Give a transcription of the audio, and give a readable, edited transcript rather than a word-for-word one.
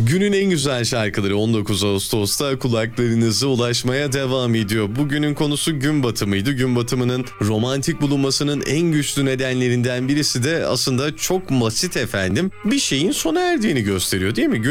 Günün en güzel şarkıları 19 Ağustos'ta kulaklarınıza ulaşmaya devam ediyor. Bugünün konusu gün batımıydı. Gün batımının romantik bulunmasının en güçlü nedenlerinden birisi de aslında çok basit efendim. Bir şeyin sona erdiğini gösteriyor, değil mi?